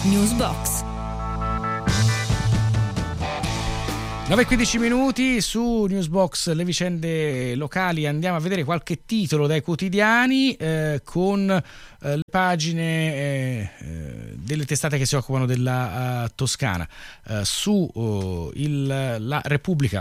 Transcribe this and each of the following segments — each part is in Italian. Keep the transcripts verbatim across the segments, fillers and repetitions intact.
Newsbox. nove e quindici minuti su Newsbox, le vicende locali. Andiamo a vedere qualche titolo dai quotidiani eh, con eh, le pagine eh, eh, delle testate che si occupano della uh, Toscana. Uh, su uh, il, la Repubblica,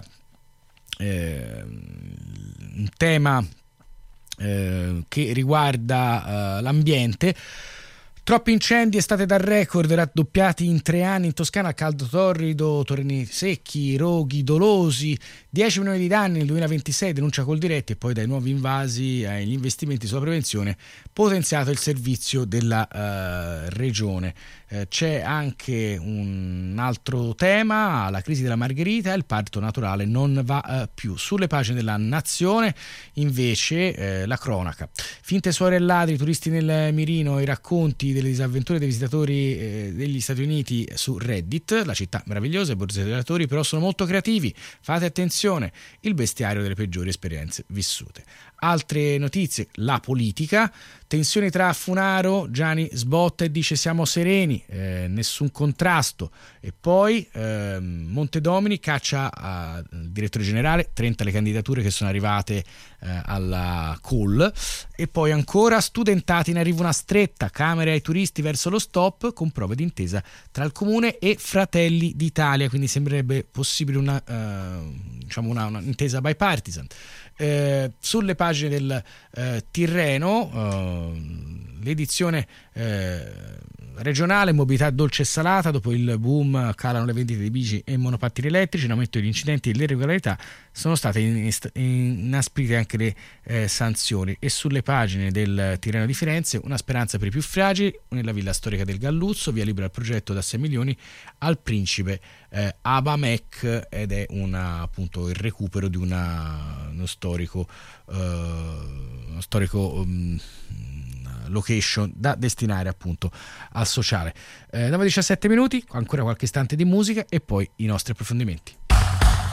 eh, un tema eh, che riguarda uh, l'ambiente. Troppi incendi, estate da record, raddoppiati in tre anni in Toscana, caldo torrido, torrenti secchi, roghi dolosi, dieci milioni di danni nel duemilaventisei, denuncia Coldiretti, e poi dai nuovi invasi agli investimenti sulla prevenzione, potenziato il servizio della uh, regione. Uh, c'è anche un altro tema, la crisi della Margherita, il parto naturale non va uh, più. Sulle pagine della Nazione invece uh, la cronaca, finte suore e ladri, turisti nel mirino, i racconti delle disavventure dei visitatori eh, degli Stati Uniti su Reddit, la città meravigliosa, i borsellatori però sono molto creativi, fate attenzione, il bestiario delle peggiori esperienze vissute. Altre notizie, la politica, tensioni tra Funaro, Gianni sbotta e dice siamo sereni, eh, nessun contrasto, e poi eh, Montedomini caccia al direttore generale, trenta le candidature che sono arrivate eh, alla call, e poi ancora studentati, in arrivo una stretta, Camere ai turisti verso lo stop con prove d'intesa tra il comune e Fratelli d'Italia, quindi sembrerebbe possibile una, uh, diciamo una, una intesa bipartisan. Eh, sulle pagine del eh, Tirreno, eh, l'edizione eh, regionale, mobilità dolce e salata, dopo il boom calano le vendite di bici e monopattini elettrici, in aumento degli incidenti e le irregolarità, sono state inasprite anche le eh, sanzioni. E sulle pagine del Tirreno di Firenze, una speranza per i più fragili nella villa storica del Galluzzo, via libera al progetto da sei milioni al principe eh, Abamec, ed è una, appunto il recupero di una, uno storico eh, uno storico um, location da destinare appunto al sociale. eh, nove e diciassette minuti, ancora qualche istante di musica e poi i nostri approfondimenti.